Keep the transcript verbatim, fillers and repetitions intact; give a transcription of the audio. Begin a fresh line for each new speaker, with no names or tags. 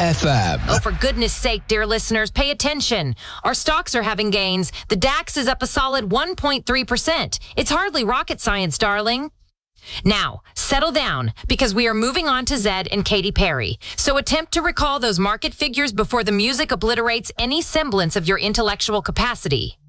F M.
Oh, for goodness sake, dear listeners, pay attention. Our stocks are having gains. The DAX is up a solid one point three percent. It's hardly rocket science, darling. Now, settle down, because we are moving on to Zedd and Katy Perry. So attempt to recall those market figures before the music obliterates any semblance of your intellectual capacity.